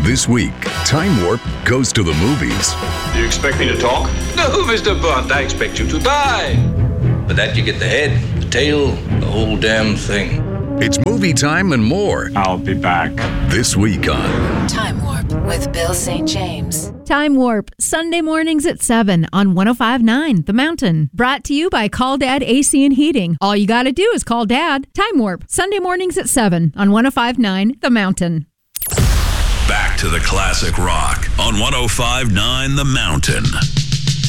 This week, Time Warp goes to the movies. You expect me to talk? No, Mr. Bond, I expect you to die. For that you get the head, the tail, the whole damn thing. It's movie time and more. I'll be back. This week on Time Warp with Bill St. James. Time Warp, Sunday mornings at 7 on 105.9 The Mountain. Brought to you by Call Dad AC and Heating. All you gotta do is call Dad. Time Warp, Sunday mornings at 7 on 105.9 The Mountain. Back to the classic rock on 105.9 The Mountain.